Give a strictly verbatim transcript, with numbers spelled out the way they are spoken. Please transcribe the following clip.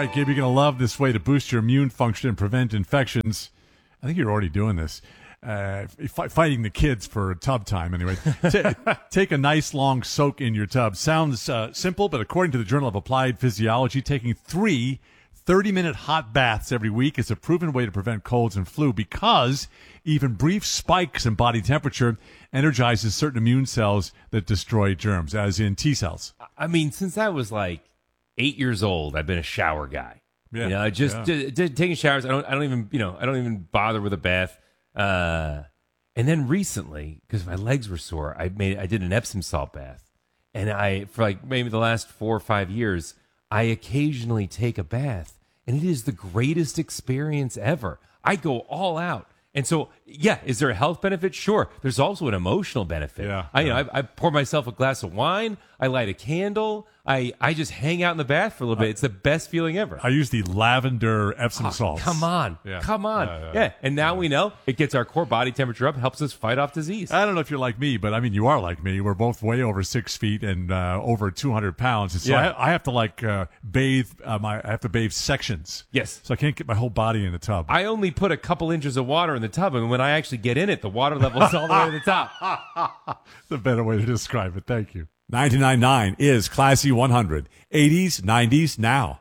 All right, Gabe, you're going to love this way to boost your immune function and prevent infections. I think you're already doing this. Uh, f- fighting the kids for tub time, anyway. T- take a nice long soak in your tub. Sounds uh, simple, but according to the Journal of Applied Physiology, taking three thirty-minute hot baths every week is a proven way to prevent colds and flu because even brief spikes in body temperature energizes certain immune cells that destroy germs, as in T cells. I mean, since I was like eight years old, I've been a shower guy. Yeah, you know, just yeah. d- d- taking showers. I don't. I don't even. You know, I don't even bother with a bath. Uh, and then recently, because my legs were sore, I made. I did an Epsom salt bath, and I for like maybe the last four or five years, I occasionally take a bath, and it is the greatest experience ever. I go all out. And so, yeah, is there a health benefit? Sure. There's also an emotional benefit. Yeah, I, you yeah. know, I, I pour myself a glass of wine. I light a candle. I, I just hang out in the bath for a little bit. It's the best feeling ever. I use the lavender Epsom Oh, salts. come on. Yeah. Come on. Yeah, Yeah, yeah, And now we know it gets our core body temperature up, helps us fight off disease. I don't know if you're like me, but I mean, you are like me. We're both way over six feet and uh, over two hundred pounds. And so Yeah. I, I have to like uh, bathe. Uh, my I have to bathe sections. Yes. So I can't get my whole body in the tub. I only put a couple inches of water in the tub, and when I actually get in it, the water level is all the way to the top. It's a better way to describe it. Thank you. ninety-nine point nine is Classy one hundred. eighties, nineties, now.